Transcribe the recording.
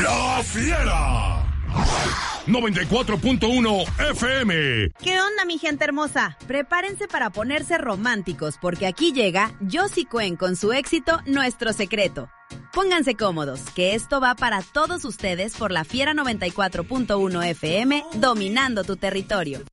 La Fiera 94.1 FM. ¿Qué onda, mi gente hermosa? Prepárense para ponerse románticos, porque aquí llega Josie Cuen con su éxito Nuestro Secreto. Pónganse cómodos, que esto va para todos ustedes por La Fiera 94.1 FM, dominando tu territorio.